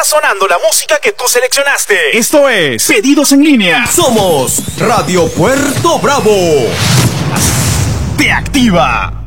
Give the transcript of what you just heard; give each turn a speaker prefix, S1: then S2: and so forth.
S1: sonando la música que tú seleccionaste.
S2: Esto es Pedidos en Línea.
S3: Somos Radio Puerto Bravo.
S2: Te activa.